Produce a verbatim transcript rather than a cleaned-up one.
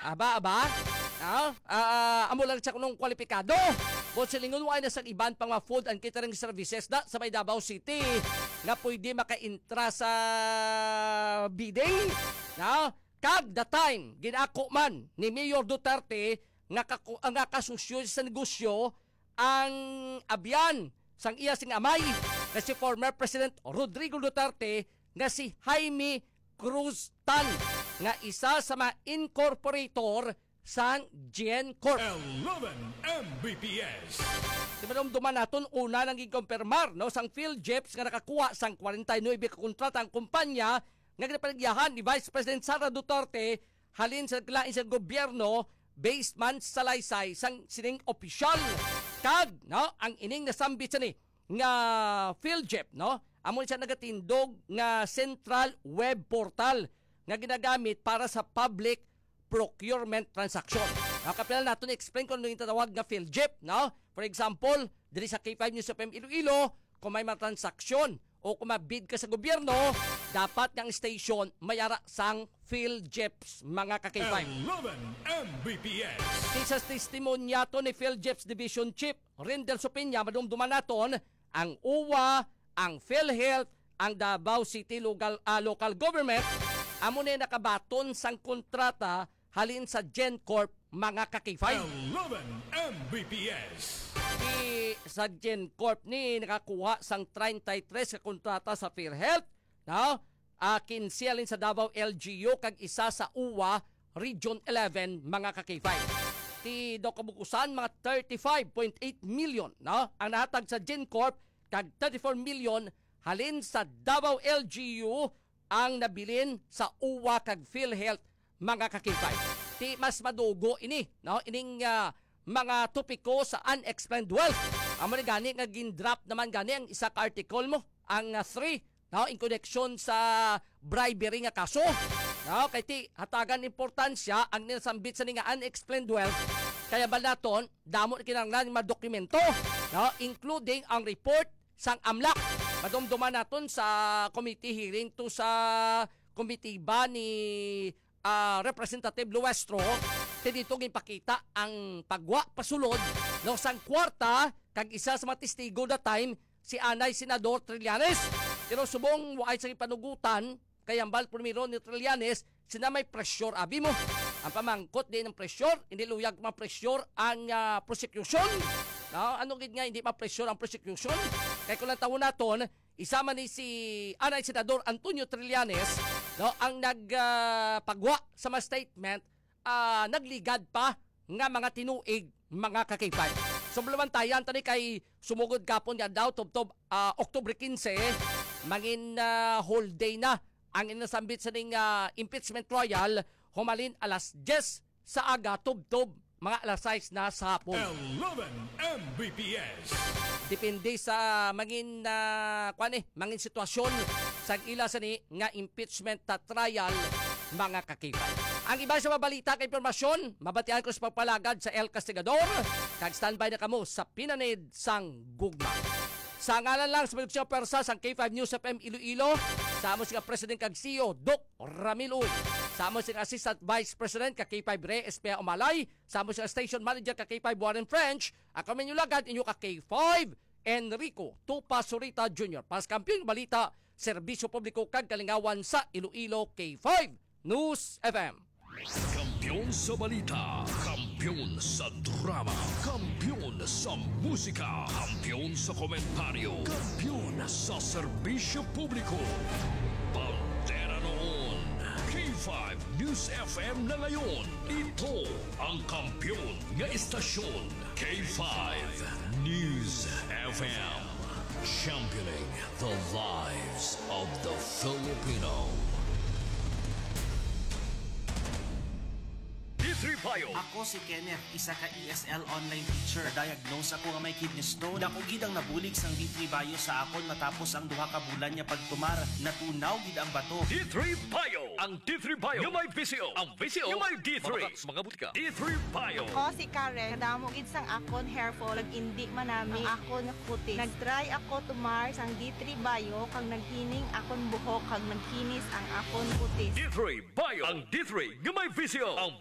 Aba, aba. Ah, ah, amo lang siya kunong kwalipikado. Bo silingon wa na sa iban pang mga food and catering services na sa may Davao City nga pwede maka-intra sa bidding. Na, kag the time ginako man ni Mayor Duterte nga kaku, nga kasusyo sa negosyo ang abyan sang iya sing amay na si former President Rodrigo Duterte nga si Jaime Cruz Tan nga isa sa mga incorporator sang GenCorp. eleven M B P S. Di ba duman naton una nang gikumpirmar no sang PhilJeps nga nakakuha sang forty-nine ka kontrata ang kumpanya nga ginapalagyahan ni Vice President Sara Duterte halin sa lain sa gobyerno based man sa laysay sang sining opisyal. Kag no ang ining nasambit sa ni nga PhilJep no amo siya nagatindog nga central web portal nga ginagamit para sa public procurement transaction. Now, kapila natin explain kung ano yung tatawag nga PhilJep, no? For example, diri sa K five News F M Iloilo, kung may mga transaksyon o kung mabid ka sa gobyerno, dapat ng station mayara sang PhilJeps, mga ka-K five. eleven M B P S. Sa testimonya to ni PhilJeps Division Chief Rendel Sopinya, madumduman naton ang U W A, ang PhilHealth, ang Davao City Local, uh, local Government, amo na nakabaton sang kontrata halin sa GenCorp, mga ka-K five. eleven M B P S. Di, sa GenCorp ni nakakuha sang thirty-three ka kontrata sa PhilHealth, no? Uh, quince halin sa Davao L G U kag isa sa U W A Region eleven, mga ka-K five. Ti do kabukusan mga thirty-five point eight million, no? Ang nahatag sa GenCorp kag thirty-four million halin sa Davao L G U ang nabilin sa U W A kag PhilHealth, mga ka-K five. Ti mas madugo ini, no? Ining uh, mga topiko sa unexplained wealth. Amo ni gani nga gin-drop naman gani ang isa ka article mo, ang uh, three, no? In connection sa bribery nga kaso. No? Kay ti hatagan importansya ang ninasambit sa nga unexplained wealth. Kaya ba naton damo kinahanglan madokumento, no? Including ang report sang AMLAC. Madumduman naton sa committee hearing to sa committee ba ni uh, Representative Luestro, dito ginpakita ang pagwa pasulod no sang kwarta kag isa sa mga testigo that time si Anay Senador Trillanes. Pero subong waay sa panugutan kay ambal primero ni Trillanes sina may pressure abi mo. Ang pamangkot din ng pressure, hindi luyag ma pressure ang uh, prosecution. No, ano gid nga hindi ma-pressure ang prosecution? Kaya kung lang taon naton, isama ni si Anay Senador Antonio Trillanes, no, ang nagpagwa uh, sa mga statement, uh, nagligad pa nga mga tinuig, mga ka-K five. So bulamantayan tani kay sumugod kapon nga daw tubtob uh, October quince, mangin uh, whole day na ang inasambit sa ning uh, impeachment trial, humalin alas diyes sa aga tubtob mga alas sais na sa hapon. eleven M B P S. Depende sa mangin na uh, kwan eh, mangin sitwasyon sa ila sa ni nga impeachment ta trial, mga ka-K five. Ang iba sa mabalita kay impormasyon, mabatian ko sa pagpalagad sa El Castigador, kag standby na kamo sa pinanid sang gugma. Sa ngalan lang sa produksyon persa sang K five News F M Iloilo, sa amo si President kag C E O Doc Ramil Uy, sa amo si Assistant Vice President kag K five Re Espea Umalay, sa amo si Station Manager kag K five Warren French, ako minyo lagad inyo kag K five Enrico Tupa Surita Junior Pas kampiyon balita, serbisyo publiko kag kalingawan sa Iloilo. K five News F M. Kampiyon sa balita, kampiyon sa drama, kampiyon sa musika, kampiyon sa komentaryo, kampiyon sa serbisyo publiko. Bandera noon, K five News F M na ngayon. Ito ang kampiyon nga istasyon, K five News F M. Championing the lives of the Filipino. Ako si Kenneth, isa ka E S L online teacher. Diagnose ako nga may kidney stone. Dako gid ang nabulig sang D three Bio sa akon matapos ang duha ka bulan niya pagtumar. Natunaw gid ang bato. D three Bio, ang D three Bio yung may V C O, ang V C O yung may D three. Mga, mga butika, D three Bio. Ako si Karen, kadamo gid sang akon hair fall, indi manami ang akon kutis. Nagtry ako tumar sang D three Bio kag naghining akon buhok kag nagkinis ang akon kutis. D three Bio, ang D three yung may V C O, ang